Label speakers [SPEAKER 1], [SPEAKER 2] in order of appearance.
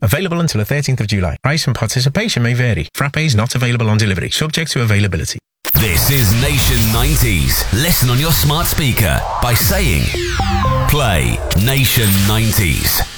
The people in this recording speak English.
[SPEAKER 1] Available until the 13th of July. Price and participation may vary. Frappé is not available on delivery, subject to availability.
[SPEAKER 2] This is Nation 90s. Listen on your smart speaker by saying, play Nation 90s.